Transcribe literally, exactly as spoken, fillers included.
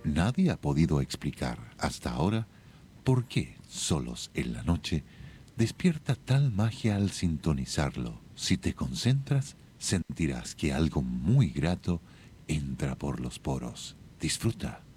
Nadie ha podido explicar hasta ahora por qué Solos en la Noche despierta tal magia al sintonizarlo. Si te concentras, sentirás que algo muy grato entra por los poros. Disfruta.